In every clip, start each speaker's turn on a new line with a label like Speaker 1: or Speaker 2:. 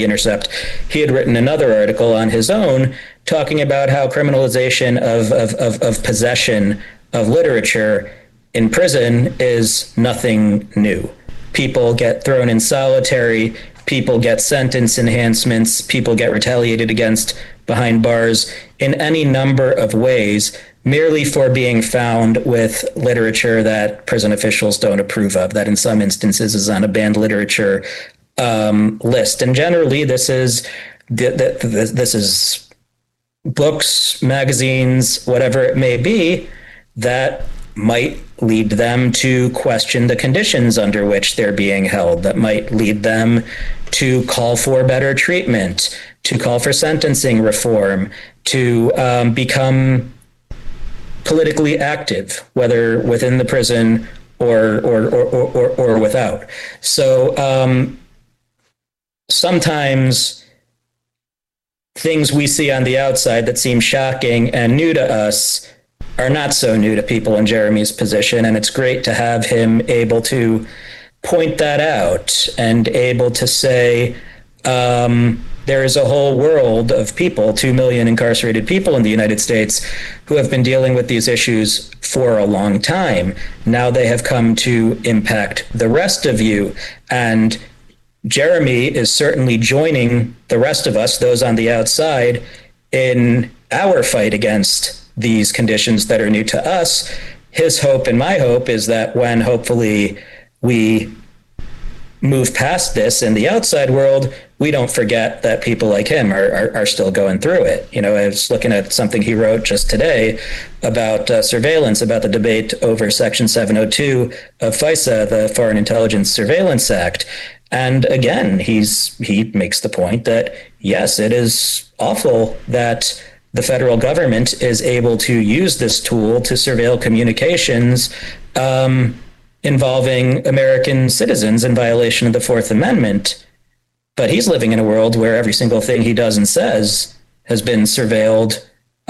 Speaker 1: Intercept, he had written another article on his own talking about how criminalization of possession of literature in prison is nothing new. People get thrown in solitary, people get sentence enhancements, people get retaliated against behind bars in any number of ways, merely for being found with literature that prison officials don't approve of, that in some instances is on a banned literature list. And generally, this is books, magazines, whatever it may be, that might lead them to question the conditions under which they're being held, that might lead them to call for better treatment, to call for sentencing reform, to become politically active, whether within the prison or without. So sometimes things we see on the outside that seem shocking and new to us are not so new to people in Jeremy's position. And it's great to have him able to point that out and able to say, there is a whole world of people, 2 million incarcerated people in the United States, who have been dealing with these issues for a long time. Now they have come to impact the rest of you. And Jeremy is certainly joining the rest of us, those on the outside, in our fight against these conditions that are new to us. His hope and my hope is that when hopefully we move past this in the outside world, we don't forget that people like him are still going through it. You know, I was looking at something he wrote just today about surveillance, about the debate over Section 702 of FISA, the Foreign Intelligence Surveillance Act. And again, he makes the point that, yes, it is awful that the federal government is able to use this tool to surveil communications involving American citizens in violation of the Fourth Amendment. But he's living in a world where every single thing he does and says has been surveilled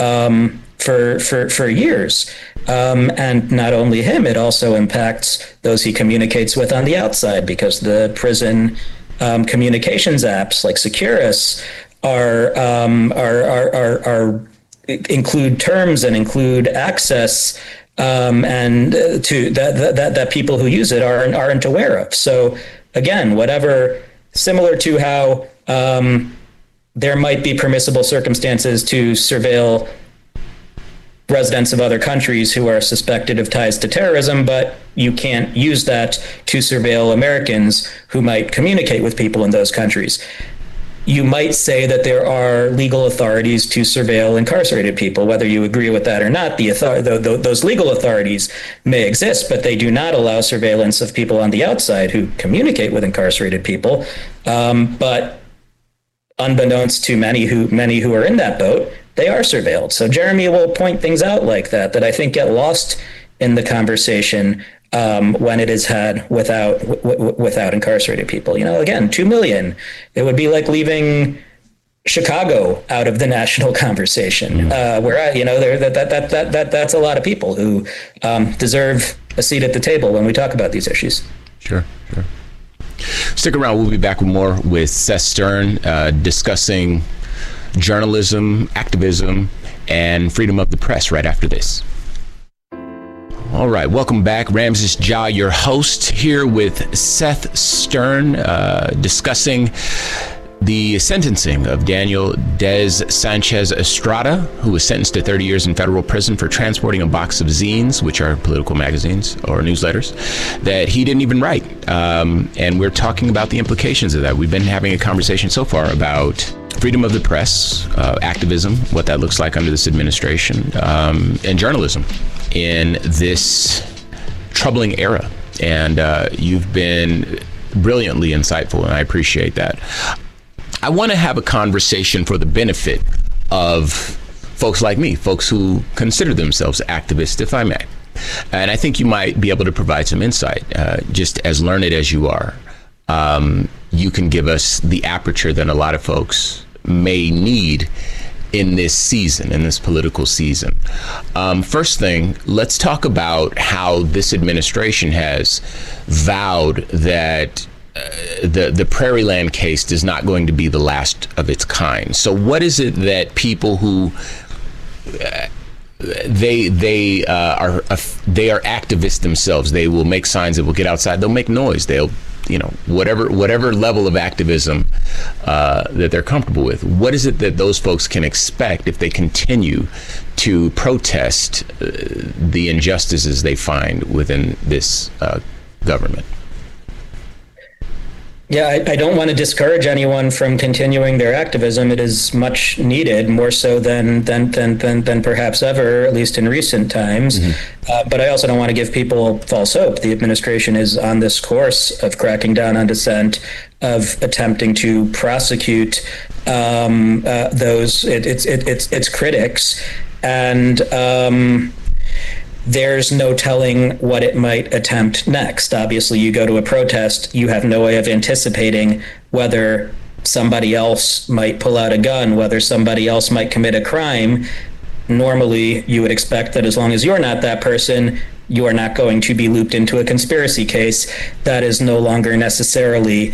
Speaker 1: for years. And not only him, it also impacts those he communicates with on the outside, because the prison communications apps like Securus are include terms and include access and to that people who use it aren't aware of. So again, whatever, similar to how there might be permissible circumstances to surveil residents of other countries who are suspected of ties to terrorism, but you can't use that to surveil Americans who might communicate with people in those countries. You might say that there are legal authorities to surveil incarcerated people. Whether you agree with that or not, those legal authorities may exist, but they do not allow surveillance of people on the outside who communicate with incarcerated people. But unbeknownst to many who are in that boat, they are surveilled. So Jeremy will point things out like that I think get lost in the conversation when it is had without incarcerated people. You know, again, 2 million. It would be like leaving Chicago out of the national conversation, that's a lot of people who deserve a seat at the table when we talk about these issues.
Speaker 2: Sure. Stick around. We'll be back with more with Seth Stern discussing journalism, activism, and freedom of the press right after this. All right, welcome back. Ramses Ja, your host, here with Seth Stern, discussing the sentencing of Daniel Des Sanchez Estrada, who was sentenced to 30 years in federal prison for transporting a box of zines, which are political magazines or newsletters, that he didn't even write. And we're talking about the implications of that. We've been having a conversation so far about freedom of the press, activism, what that looks like under this administration, and journalism in this troubling era. And you've been brilliantly insightful, and I appreciate that. I want to have a conversation for the benefit of folks like me, folks who consider themselves activists, if I may. And I think you might be able to provide some insight, just as learned as you are. You can give us the aperture that a lot of folks may need in this season, in this political season. First thing, let's talk about how this administration has vowed that the Prairieland case is not going to be the last of its kind. So what is it that people who they are activists themselves, they will make signs, that will get outside, they'll make noise, they'll, whatever level of activism that they're comfortable with, what is it that those folks can expect if they continue to protest the injustices they find within this government?
Speaker 1: Yeah, I don't want to discourage anyone from continuing their activism. It is much needed, more so than perhaps ever, at least in recent times. But I also don't want to give people false hope. The administration is on this course of cracking down on dissent, of attempting to prosecute its critics, and there's no telling what it might attempt next. Obviously, you go to a protest, you have no way of anticipating whether somebody else might pull out a gun, whether somebody else might commit a crime. Normally, you would expect that as long as you're not that person, you are not going to be looped into a conspiracy case. That is no longer necessarily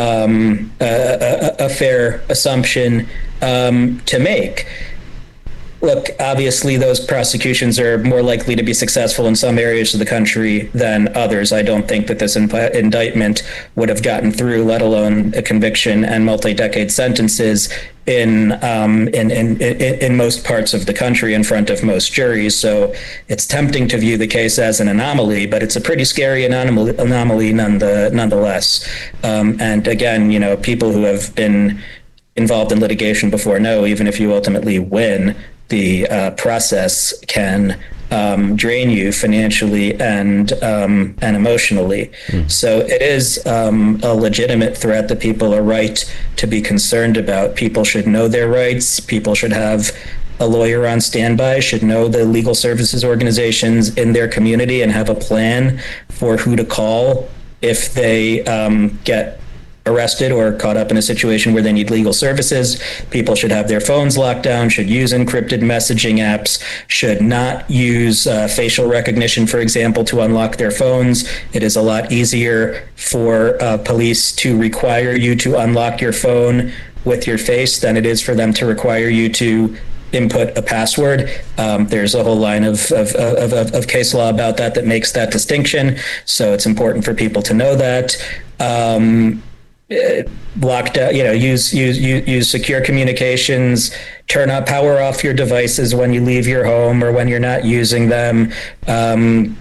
Speaker 1: a fair assumption to make. Look, obviously, those prosecutions are more likely to be successful in some areas of the country than others. I don't think that this indictment would have gotten through, let alone a conviction and multi-decade sentences in most parts of the country in front of most juries. So it's tempting to view the case as an anomaly, but it's a pretty scary anomaly nonetheless. And again, people who have been involved in litigation before know, even if you ultimately win, the process can drain you financially and emotionally. So it is a legitimate threat that people are right to be concerned about. People should know their rights. People should have a lawyer on standby, should know the legal services organizations in their community and have a plan for who to call if they get arrested or caught up in a situation where they need legal services. People should have their phones locked down, should use encrypted messaging apps, should not use facial recognition, for example, to unlock their phones. It is a lot easier for police to require you to unlock your phone with your face than it is for them to require you to input a password. There's a whole line of case law about that makes that distinction. So it's important for people to know that. Locked out, use secure communications, power off your devices when you leave your home or when you're not using them. I'm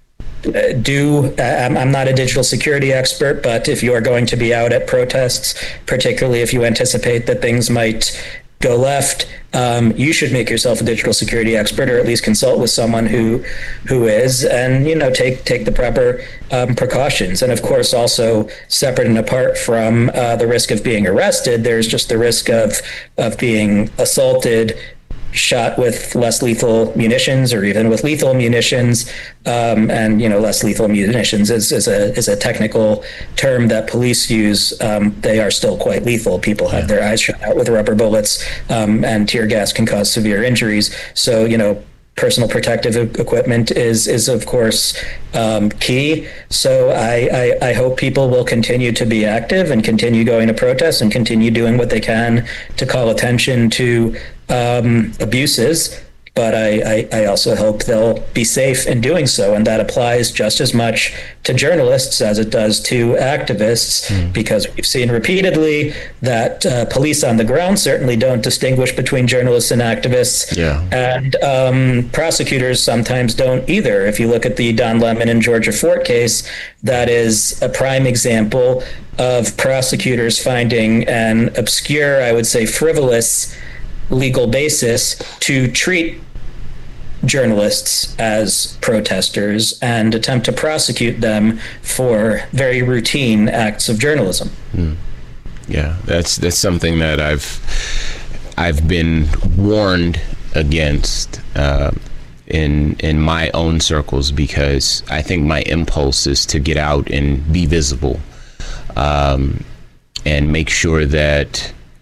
Speaker 1: not a digital security expert, but if you are going to be out at protests, particularly if you anticipate that things might go left, you should make yourself a digital security expert, or at least consult with someone who is, and take the proper precautions. And of course, also separate and apart from the risk of being arrested, there's just the risk of being assaulted, shot with less lethal munitions, or even with lethal munitions. And less lethal munitions is a technical term that police use. They are still quite lethal. People have their eyes shot out with rubber bullets, and tear gas can cause severe injuries. So personal protective equipment is of course key. So I hope people will continue to be active and continue going to protests and continue doing what they can to call attention to abuses. But I also hope they'll be safe in doing so. And that applies just as much to journalists as it does to activists, because we've seen repeatedly that police on the ground certainly don't distinguish between journalists and activists. And prosecutors sometimes don't either. If you look at the Don Lemon and Georgia Fort case, that is a prime example of prosecutors finding an obscure, I would say frivolous, legal basis to treat journalists as protesters and attempt to prosecute them for very routine acts of journalism.
Speaker 2: Yeah, that's something that I've been warned against in my own circles, because I think my impulse is to get out and be visible, and make sure that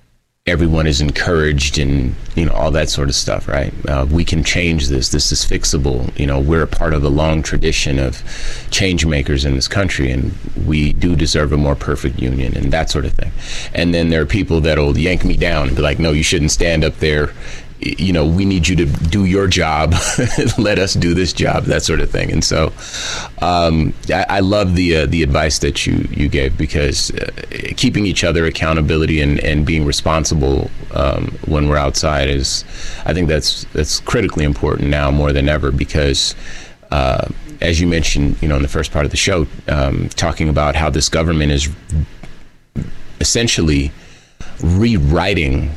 Speaker 2: everyone is encouraged and, all that sort of stuff, right? We can change this. This is fixable. We're a part of a long tradition of change makers in this country, and we do deserve a more perfect union and that sort of thing. And then there are people that'll yank me down and be like, no, you shouldn't stand up there. We need you to do your job. Let us do this job, that sort of thing. And so I love the advice that you gave, because keeping each other accountability and being responsible when we're outside I think that's critically important now more than ever, because as you mentioned, in the first part of the show, talking about how this government is essentially rewriting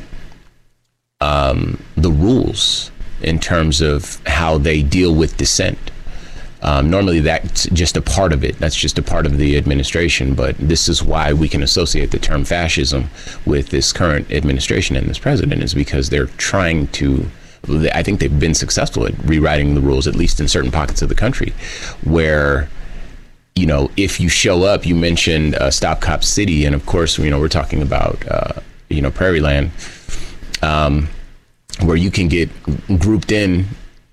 Speaker 2: the rules in terms of how they deal with dissent. Normally that's just a part of it. That's just a part of the administration. But this is why we can associate the term fascism with this current administration and this president, is because they're trying to, I think they've been successful at rewriting the rules, at least in certain pockets of the country, where if you show up, you mentioned Stop Cop City, and of course, we're talking about Prairie Land, where you can get grouped in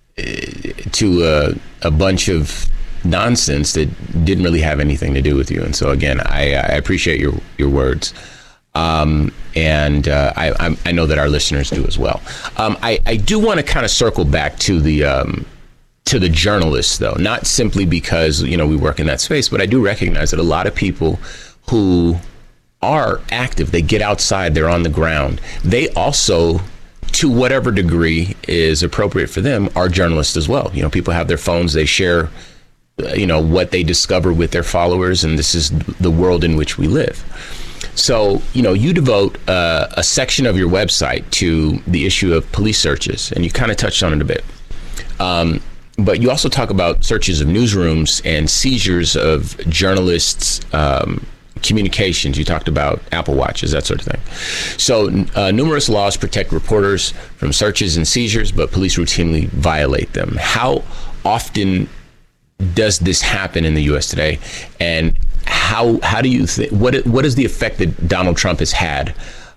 Speaker 2: to a bunch of nonsense that didn't really have anything to do with you. And so again, I appreciate your words, and I know that our listeners do as well. I do want to kind of circle back to the journalists, though, not simply because we work in that space, but I do recognize that a lot of people who are active, they get outside, they're on the ground, they also, to whatever degree is appropriate for them, are journalists as well. People have their phones, they share what they discover with their followers, and this is the world in which we live. So you devote a section of your website to the issue of police searches, and you kind of touched on it a bit, but you also talk about searches of newsrooms and seizures of journalists' communications. You talked about Apple Watches, that sort of thing. So numerous laws protect reporters from searches and seizures, but police routinely violate them. How often does this happen in the U.S. today? And how do you think, what is the effect that Donald Trump has had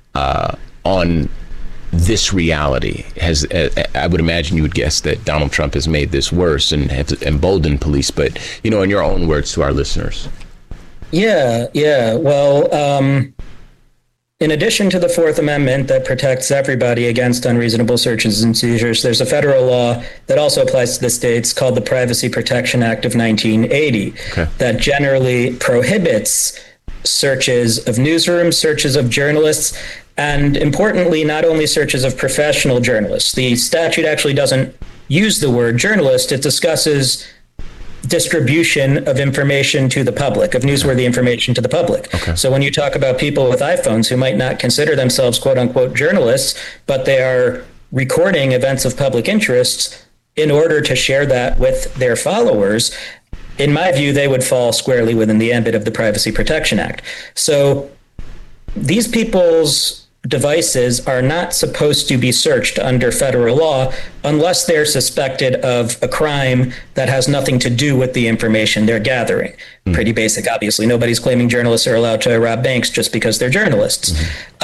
Speaker 2: on this reality? I would imagine you would guess that Donald Trump has made this worse and has emboldened police, but in your own words to our listeners.
Speaker 1: Yeah. Well, in addition to the Fourth Amendment that protects everybody against unreasonable searches and seizures, there's a federal law that also applies to the states called the Privacy Protection Act of 1980 that generally prohibits searches of newsrooms, searches of journalists, and importantly, not only searches of professional journalists. The statute actually doesn't use the word journalist. It discusses distribution of information to the public, of newsworthy information to the public. So when you talk about people with iPhones who might not consider themselves quote unquote journalists, but they are recording events of public interest in order to share that with their followers, in my view, they would fall squarely within the ambit of the Privacy Protection Act. So these people's devices are not supposed to be searched under federal law unless they're suspected of a crime that has nothing to do with the information they're gathering. Pretty basic, obviously. Nobody's claiming journalists are allowed to rob banks just because they're journalists.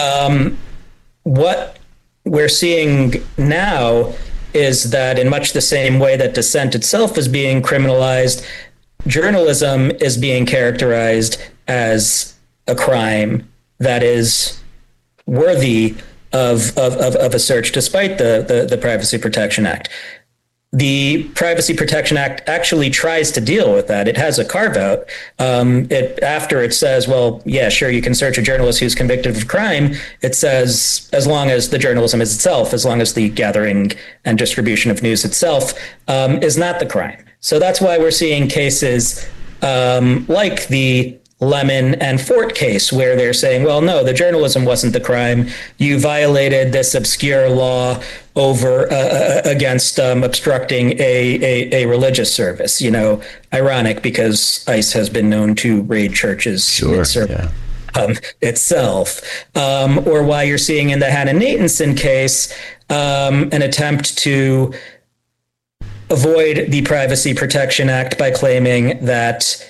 Speaker 1: What we're seeing now is that in much the same way that dissent itself is being criminalized, journalism is being characterized as a crime that is worthy of a search, despite the Privacy Protection Act. The Privacy Protection Act actually tries to deal with that. It has a carve out. After it says, well, yeah, sure, you can search a journalist who's convicted of crime. It says, as long as the journalism is itself, as long as the gathering and distribution of news itself is not the crime. So that's why we're seeing cases like the Lemon and Fort case, where they're saying, well, no, the journalism wasn't the crime. You violated this obscure law over against obstructing a religious service. Ironic, because ICE has been known to raid churches itself. Or why you're seeing in the Hannah Nathanson case an attempt to avoid the Privacy Protection Act by claiming that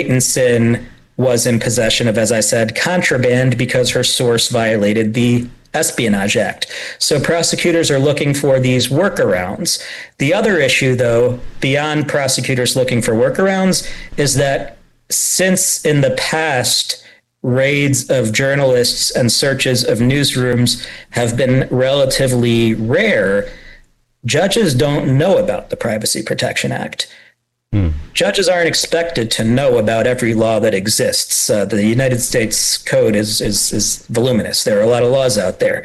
Speaker 1: Nathanson was in possession of, as I said, contraband because her source violated the Espionage Act. So prosecutors are looking for these workarounds. The other issue, though, beyond prosecutors looking for workarounds, is that since in the past, raids of journalists and searches of newsrooms have been relatively rare, judges don't know about the Privacy Protection Act. Judges aren't expected to know about every law that exists. The United States Code is voluminous. There are a lot of laws out there.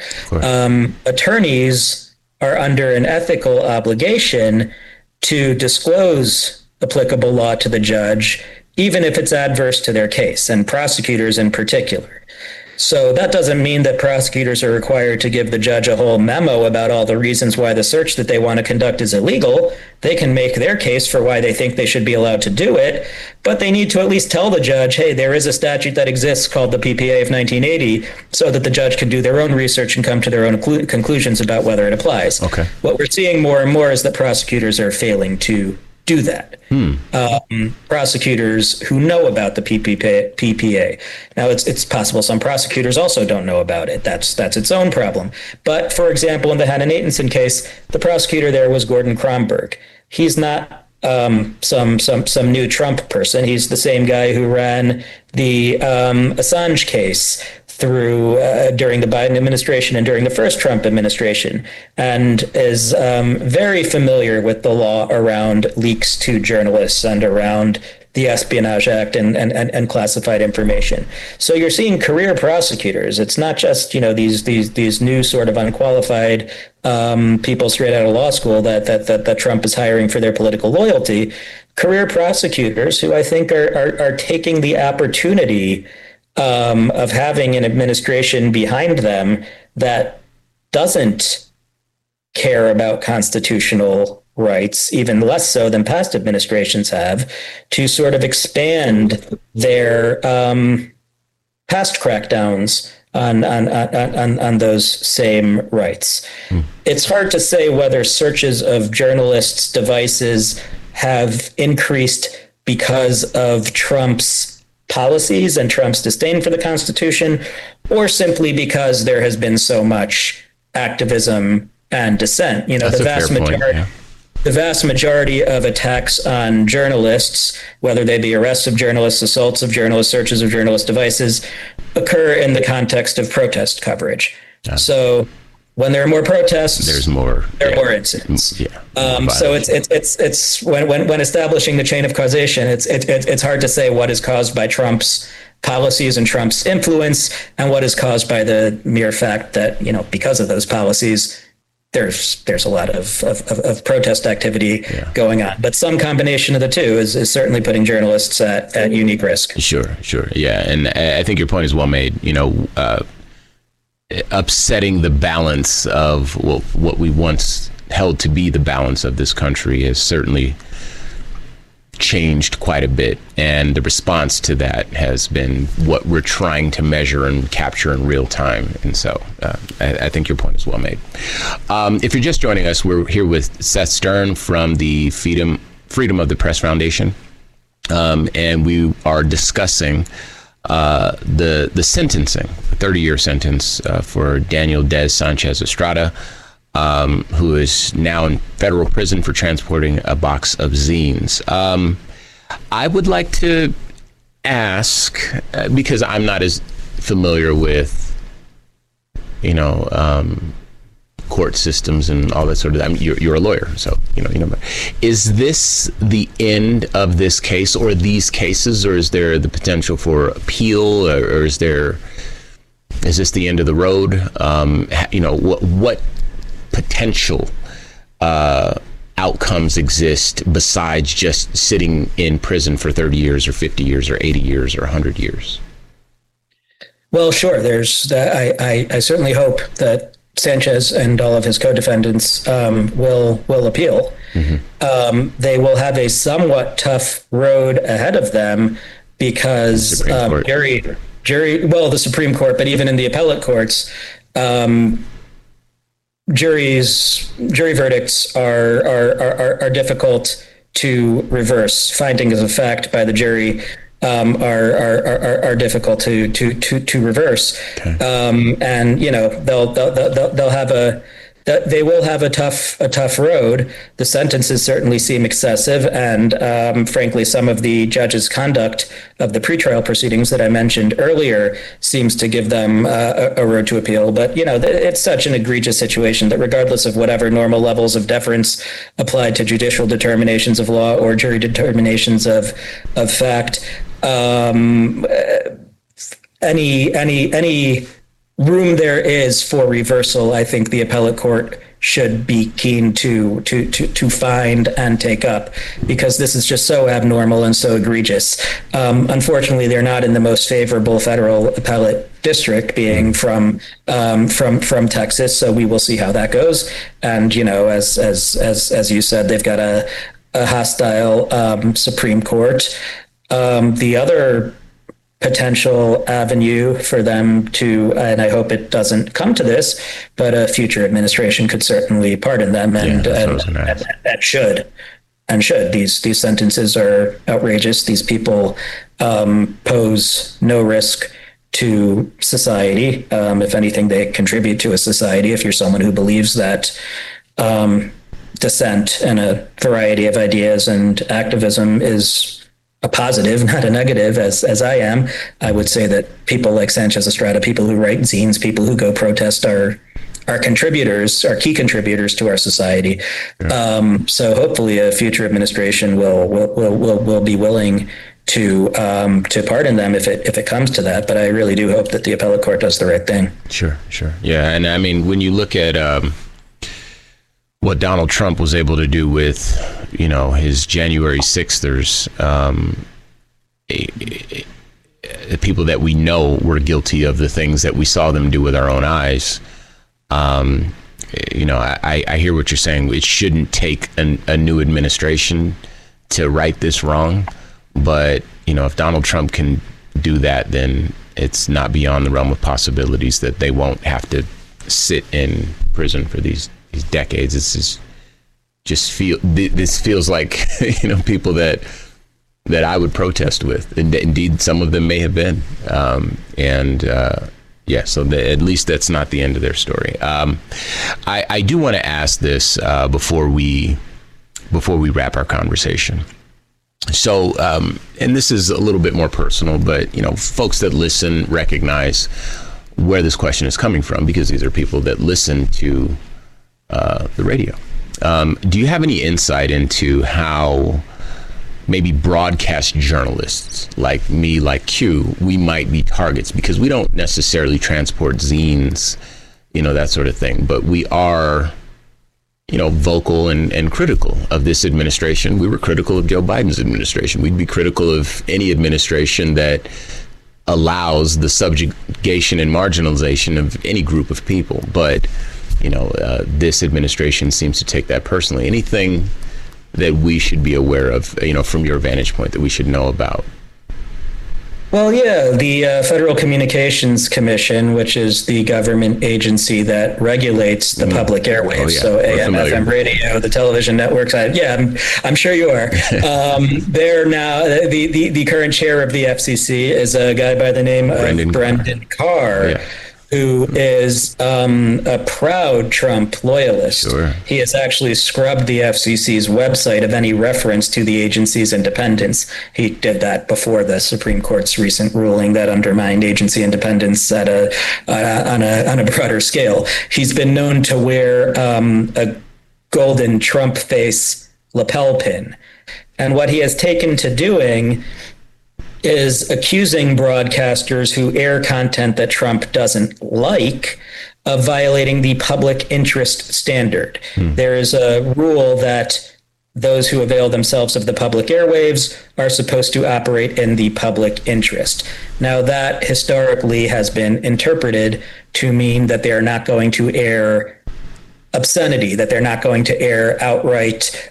Speaker 1: Attorneys are under an ethical obligation to disclose applicable law to the judge, even if it's adverse to their case, and prosecutors in particular. So that doesn't mean that prosecutors are required to give the judge a whole memo about all the reasons why the search that they want to conduct is illegal. They can make their case for why they think they should be allowed to do it, but they need to at least tell the judge, hey, there is a statute that exists called the PPA of 1980, so that the judge can do their own research and come to their own conclusions about whether it applies.
Speaker 2: Okay.
Speaker 1: What we're seeing more and more is that prosecutors are failing to do that. Prosecutors who know about the PPA. Now, it's possible some prosecutors also don't know about it. That's its own problem. But for example, in the Hannah Natanson case, the prosecutor there was Gordon Kromberg. He's not some new Trump person. He's the same guy who ran the Assange case through during the Biden administration and during the first Trump administration, and is very familiar with the law around leaks to journalists and around the Espionage Act and classified information. So you're seeing career prosecutors. It's not just these new sort of unqualified people straight out of law school that Trump is hiring for their political loyalty. Career prosecutors who I think are taking the opportunity of having an administration behind them that doesn't care about constitutional rights, even less so than past administrations have, to sort of expand their past crackdowns on those same rights. It's hard to say whether searches of journalists' devices have increased because of Trump's policies and Trump's disdain for the Constitution, or simply because there has been so much activism and dissent.
Speaker 2: That's
Speaker 1: the vast majority of attacks on journalists, whether they be arrests of journalists, assaults of journalists, searches of journalist devices, occur in the context of protest coverage. So when there are more protests,
Speaker 2: there are
Speaker 1: more incidents. So it's when establishing the chain of causation, it's hard to say what is caused by Trump's policies and Trump's influence, and what is caused by the mere fact that because of those policies, there's a lot of protest activity going on. But some combination of the two is certainly putting journalists at unique risk.
Speaker 2: Sure, yeah, and I think your point is well made. Upsetting the balance of what we once held to be the balance of this country has certainly changed quite a bit, and the response to that has been what we're trying to measure and capture in real time. And so I think your point is well made. If you're just joining us, we're here with Seth Stern from the Freedom of the Press Foundation, and we are discussing the sentencing, a 30-year sentence for Daniel Des Sanchez Estrada, who is now in federal prison for transporting a box of zines. I would like to ask, because I'm not as familiar with, court systems and all that sort of. I mean, you're a lawyer, so is this the end of this case or these cases, or is there the potential for appeal, or is this the end of the road? What potential outcomes exist besides just sitting in prison for 30 years or 50 years or 80 years or 100 years?
Speaker 1: Well, sure. I certainly hope that Sanchez and all of his co-defendants will appeal. They will have a somewhat tough road ahead of them because the Supreme Court, but even in the appellate courts, jury verdicts are difficult to reverse. Findings of fact by the jury are difficult to reverse.
Speaker 2: Okay.
Speaker 1: And they'll have they will have a tough road. The sentences certainly seem excessive, and frankly, some of the judge's conduct of the pretrial proceedings that I mentioned earlier seems to give them a road to appeal. But it's such an egregious situation that regardless of whatever normal levels of deference applied to judicial determinations of law or jury determinations of fact, any room there is for reversal, I think the appellate court should be keen to find and take up, because this is just so abnormal and so egregious. Unfortunately, they're not in the most favorable federal appellate district, being from Texas. So we will see how that goes. And as you said, they've got a hostile Supreme Court. The other potential avenue for them to, and I hope it doesn't come to this, but a future administration could certainly pardon them, and that should. These sentences are outrageous. These people pose no risk to society. If anything, they contribute to a society. If you're someone who believes that dissent and a variety of ideas and activism is a positive, not a negative, as I am, I would say that people like Sanchez Estrada, people who write zines, people who go protest are contributors, are key contributors to our society. Yeah. So hopefully a future administration will be willing to pardon them if it comes to that. But I really do hope that the appellate court does the right thing. Sure.
Speaker 2: Yeah, and I mean, when you look at what Donald Trump was able to do with, his January 6thers, people that we know were guilty of the things that we saw them do with our own eyes. I hear what you're saying. It shouldn't take a new administration to right this wrong. But, if Donald Trump can do that, then it's not beyond the realm of possibilities that they won't have to sit in prison for these decades. This feels like people that I would protest with, and indeed some of them may have been, so at least that's not the end of their story. I do want to ask this before we wrap our conversation. So, and this is a little bit more personal, but folks that listen recognize where this question is coming from, because these are people that listen to the radio. Do you have any insight into how maybe broadcast journalists like me, like Q, we might be targets? Because we don't necessarily transport zines, that sort of thing, but we are, vocal and critical of this administration. We were critical of Joe Biden's administration. We'd be critical of any administration that allows the subjugation and marginalization of any group of people. But this administration seems to take that personally. Anything that we should be aware of, from your vantage point, that we should know about?
Speaker 1: Well, yeah, the Federal Communications Commission, which is the government agency that regulates the public airwaves, so AM, FM radio, the television networks. I'm sure you are. They're now the current chair of the FCC is a guy by the name of Brendan Carr. Yeah. Who is a proud Trump loyalist. Sure. He has actually scrubbed the FCC's website of any reference to the agency's independence. He did that before the Supreme Court's recent ruling that undermined agency independence on a broader scale. He's been known to wear a golden Trump face lapel pin. And what he has taken to doing is accusing broadcasters who air content that Trump doesn't like of violating the public interest standard. There is a rule that those who avail themselves of the public airwaves are supposed to operate in the public interest. Now, that historically has been interpreted to mean that they are not going to air obscenity, that they're not going to air outright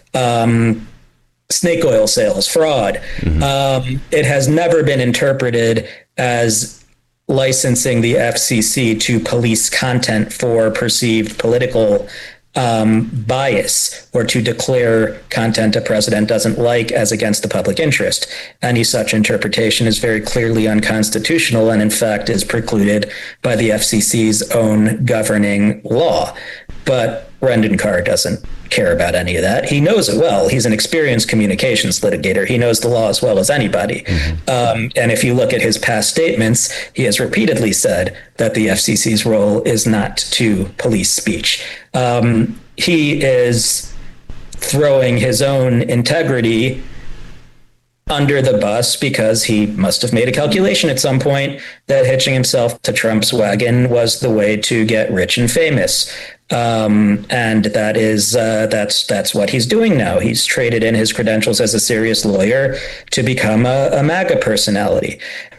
Speaker 1: snake oil sales, fraud. It has never been interpreted as licensing the FCC to police content for perceived political bias or to declare content a president doesn't like as against the public interest. Any such interpretation is very clearly unconstitutional and, in fact, is precluded by the FCC's own governing law. But Brendan Carr doesn't care about any of that. He knows it well. He's an experienced communications litigator. He knows the law as well as anybody. And if you look at his past statements, he has repeatedly said that the FCC's role is not to police speech. He is throwing his own integrity under the bus because he must have made a calculation at some point that hitching himself to Trump's wagon was the way to get rich and famous. And that is that's what he's doing now. He's traded in his credentials as a serious lawyer to become a MAGA personality.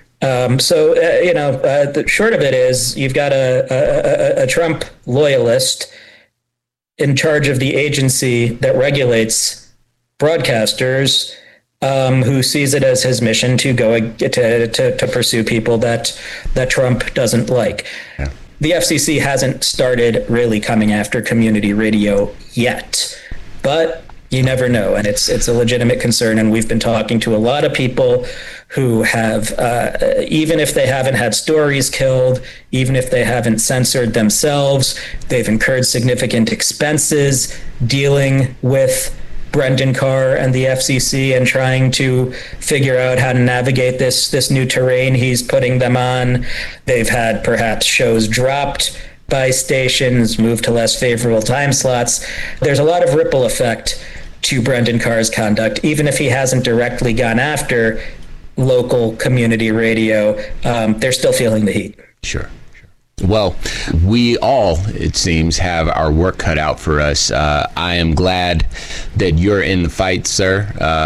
Speaker 1: The short of it is you've got a Trump loyalist in charge of the agency that regulates broadcasters, who sees it as his mission to go to pursue people that Trump doesn't like. Yeah. The FCC hasn't started really coming after community radio yet, but you never know, and it's a legitimate concern. And we've been talking to a lot of people who have, even if they haven't had stories killed, even if they haven't censored themselves, they've incurred significant expenses dealing with Brendan Carr and the FCC and trying to figure out how to navigate this new terrain he's putting them on. They've had perhaps shows dropped by stations, moved to less favorable time slots. There's a lot of ripple effect to Brendan Carr's conduct, even if he hasn't directly gone after local community radio. They're still feeling the heat.
Speaker 2: Sure. Well, we all, it seems, have our work cut out for us. I am glad that you're in the fight, sir.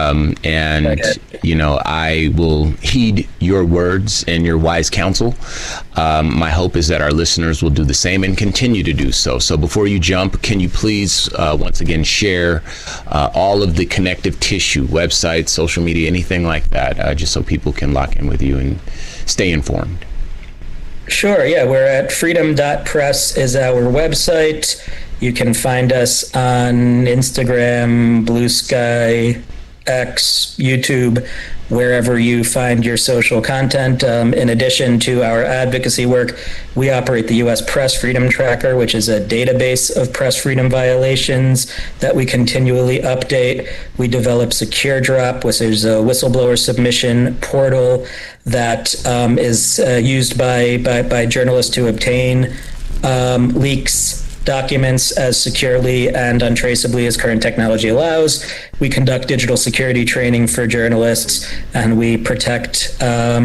Speaker 2: I will heed your words and your wise counsel. My hope is that our listeners will do the same and continue to do so. So before you jump, can you please once again share all of the connective tissue, websites, social media, anything like that, just so people can lock in with you and stay informed?
Speaker 1: Sure. Yeah, we're at freedom.press is our website. You can find us on Instagram, Blue Sky, X, YouTube, wherever you find your social content. In addition to our advocacy work, we operate the U.S. Press Freedom Tracker, which is a database of press freedom violations that we continually update. We develop Secure Drop, which is a whistleblower submission portal that is used by journalists to obtain leaks, documents as securely and untraceably as current technology allows. We conduct digital security training for journalists, and we protect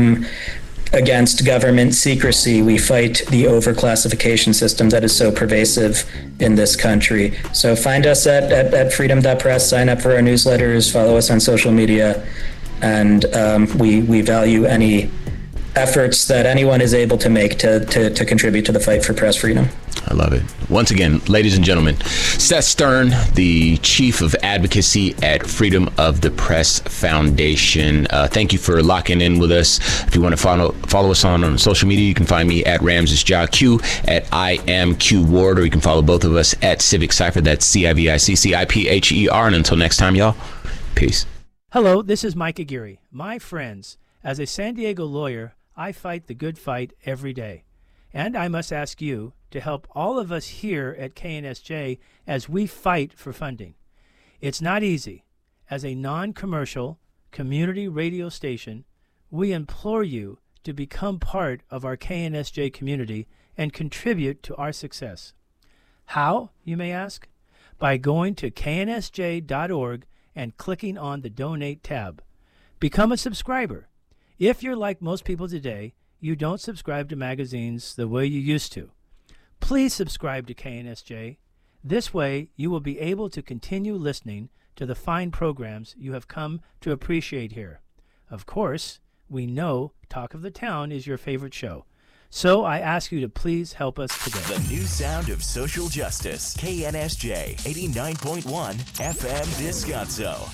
Speaker 1: against government secrecy. We fight the overclassification system that is so pervasive in this country. So find us at freedom.press, sign up for our newsletters, follow us on social media, and we value any efforts that anyone is able to make to contribute to the fight for press freedom.
Speaker 2: I love it. Once again, ladies and gentlemen, Seth Stern, the Chief of Advocacy at Freedom of the Press Foundation. Thank you for locking in with us. If you want to follow us on social media, you can find me at RamsesJaQ, at IamQWard, or you can follow both of us at Civic Cypher. That's CIVICCIPHER. And until next time, y'all, peace.
Speaker 3: Hello, this is Mike Aguirre. My friends, as a San Diego lawyer, I fight the good fight every day. And I must ask you to help all of us here at KNSJ as we fight for funding. It's not easy. As a non-commercial community radio station, we implore you to become part of our KNSJ community and contribute to our success. How, you may ask? By going to knsj.org and clicking on the Donate tab. Become a subscriber. If you're like most people today, you don't subscribe to magazines the way you used to. Please subscribe to KNSJ. This way, you will be able to continue listening to the fine programs you have come to appreciate here. Of course, we know Talk of the Town is your favorite show. So I ask you to please help us today.
Speaker 4: The new sound of social justice. KNSJ 89.1 FM Descanso.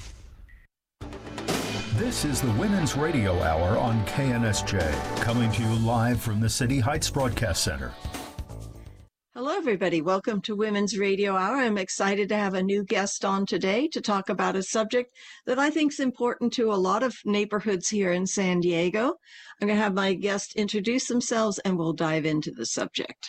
Speaker 5: This is the Women's Radio Hour on KNSJ, coming to you live from the City Heights Broadcast Center.
Speaker 6: Hello, everybody. Welcome to Women's Radio Hour. I'm excited to have a new guest on today to talk about a subject that I think is important to a lot of neighborhoods here in San Diego. I'm going to have my guest introduce themselves and we'll dive into the subject.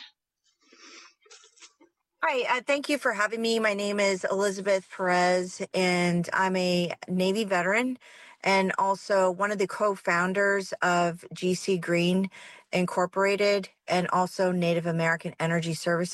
Speaker 7: Hi, thank you for having me. My name is Elizabeth Perez, and I'm a Navy veteran and also one of the co-founders of GC Green Incorporated and also Native American Energy Services.